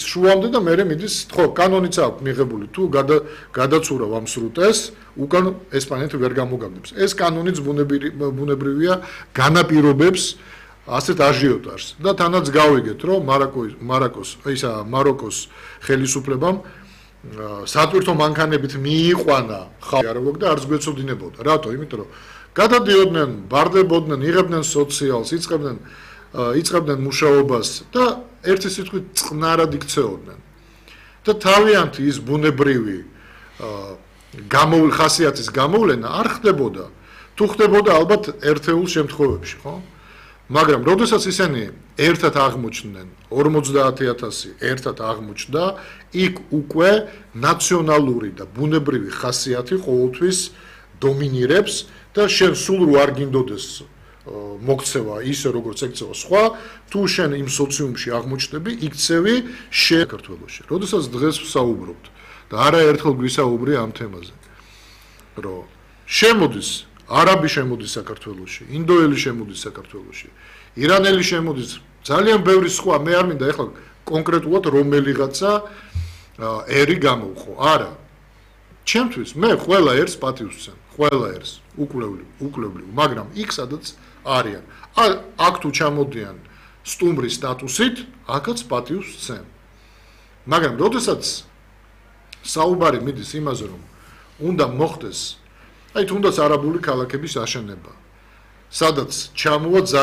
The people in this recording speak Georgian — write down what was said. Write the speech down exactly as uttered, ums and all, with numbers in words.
შუამდე და მერე მიდის, ხო, კანონიც აქვს მიღებული, თუ გადაცურავ ამ სრუტეს, უკან ესპანეთი ვერ გამოგაგდებს. ეს კანონიც ბუნებრივია, განაპირობებს ასეთ აჟიოტაჟს. და თანაც გავიგეთ, რომ მაროკოს, ისა მაროკოს ხელისუფლებამ სატვირთო მანქანებით მიიყვანა ხალხი და არც გვეცოდინებოდა. რატო? იმიტომ რომ გადადიოდნენ, ბარდებოდნენ, იღებდნენ სოციალს, იწყებდნენ იწყებდნენ მუშაობას და ერთი სიტყვით წყნარად იქცეოდნენ. და თავიანთი ის ბუნებრივი გამოვლ ხასიათის გამოვლენა არ ხდებოდა. თუ ხდებოდა ალბათ ერთეულ შემთხვევებში, ხო? მაგრამ როდესაც ისინი ერთად აღმოჩნდნენ, ორმოცდაათი ათასი ერთად აღმოჩნდა, იქ უკვე ნაციონალური და ბუნებრივი ხასიათი ყოველთვის დომინირებს და შენ სულ რო არ გინდოდეს მოგცევა ისე როგორც ეკცევა სხვა, თუ შენ იმ სოციუმში აღმოჩნდები, იქცევი საქართველოში. როდესაც დღეს ვსაუბრობთ და არაერთხელ გვისაუბრე ამ თემაზე, რომ შემოდის არაბი შემოდის საქართველოში, ინდოელი შემოდის საქართველოში, ირანელი შემოდის, ძალიან ბევრი სხვა, მე არ მინდა ეხლა კონკრეტულად რომელიღაცა ერი გამოვხო. არა. ჩემთვის მე ყველა ერს პატივს ვცემ, ყველა ერს, უკვლევლიო, უკვლევლიო, მაგრამ იქ სადაც არიან. აქ თუ ჩამოდიან სტუმრის სტატუსით, აქაც პატივს ვცემ. მაგრამ როდესაც საუბარი მიდის იმაზე, რომ უნდა მოხდეს, აი თუნდაც არაბული ქალაქების აშენება, სადაც ჩამოვა